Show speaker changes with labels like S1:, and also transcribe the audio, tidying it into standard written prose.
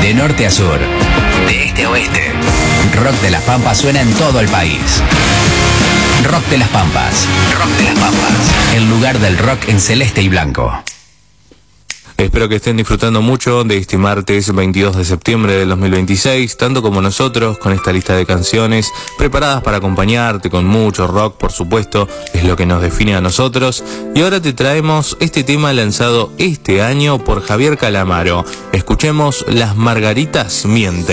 S1: De norte a sur, de este a oeste, Rock de las Pampas suena en todo el país. Rock de las Pampas, Rock de las Pampas, el lugar del rock en celeste y blanco.
S2: Espero que estén disfrutando mucho de este martes 22 de septiembre del 2026, tanto como nosotros, con esta lista de canciones preparadas para acompañarte con mucho rock, por supuesto, es lo que nos define a nosotros. Y ahora te traemos este tema lanzado este año por Javier Calamaro. Escuchemos Las Margaritas Mienten.